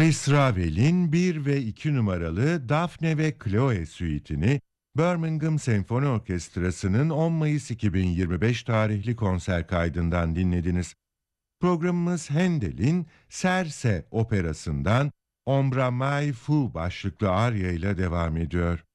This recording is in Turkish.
Maurice Ravel'in 1 ve 2 numaralı Daphne ve Chloe suite'ini Birmingham Senfoni Orkestrası'nın 10 Mayıs 2025 tarihli konser kaydından dinlediniz. Programımız Handel'in Serse operasından Ombra Mai Fu başlıklı arya ile devam ediyor.